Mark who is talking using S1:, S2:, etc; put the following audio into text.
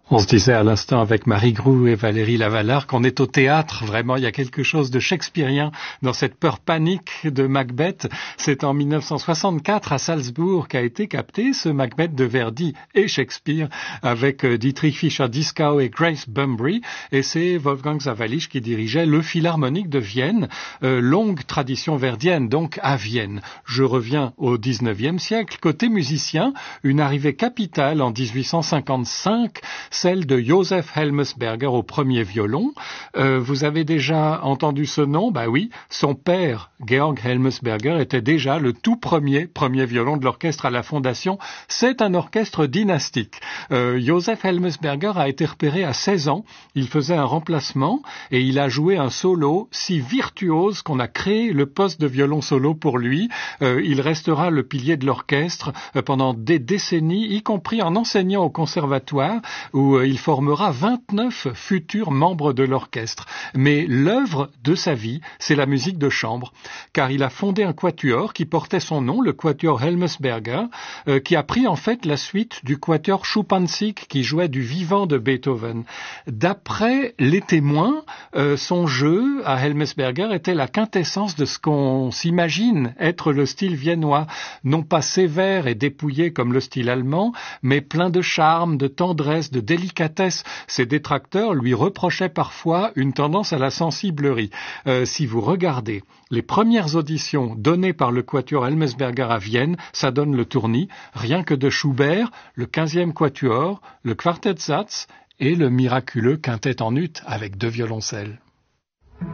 S1: On se disait à l'instant avec Marie Groux et Valérie Lavalard qu'on est au théâtre. Vraiment, il y a quelque chose de shakespearien dans cette peur panique de Macbeth. C'est en 1964 à Salzbourg qu'a été capté ce Macbeth de Verdi et Shakespeare avec Dietrich Fischer-Dieskau et Grace Bumbry. Et c'est Wolfgang Sawallisch qui dirigeait le Philharmonique de Vienne. Longue tradition verdienne, donc à Vienne. Je reviens au 19e siècle. Côté musicien, une arrivée capitale en 1855, celle de Joseph Helmesberger au premier violon. Vous avez déjà entendu ce nom? Bah oui, son père, Georg Helmesberger, était déjà le tout premier violon de l'orchestre à la Fondation. C'est un orchestre dynastique. Joseph Helmesberger a été repéré à 16 ans. Il faisait un remplacement et il a joué un solo si virtuose qu'on a créé le poste de violon solo pour lui. Il restera le pilier de l'orchestre pendant des décennies, y compris en enseignant au conservatoire où il formera 29 futurs membres de l'orchestre. Mais l'œuvre de sa vie, c'est la musique de chambre, car il a fondé un quatuor qui portait son nom, le quatuor Helmesberger, qui a pris en fait la suite du quatuor Schuppanzig qui jouait du vivant de Beethoven. D'après les témoins, son jeu à Helmesberger était la quintessence de ce qu'on s'imagine être le style viennois, non pas sévère et dépouillé comme le style allemand, mais plein de charme, de tendresse, de délicatesse. Ses détracteurs lui reprochaient parfois une tendance à la sensiblerie. Si vous regardez les premières auditions données par le quatuor Helmesberger à Vienne, ça donne le tournis, rien que de Schubert, le 15e quatuor, le Quartettsatz et le miraculeux quintet en ut avec 2 violoncelles.